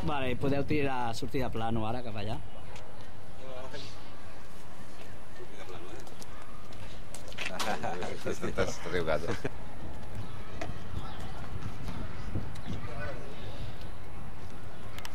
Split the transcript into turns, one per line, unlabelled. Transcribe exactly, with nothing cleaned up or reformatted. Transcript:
Vale, podeu tirar, sortir de plano ara, cap allà.
T'has riugat, eh?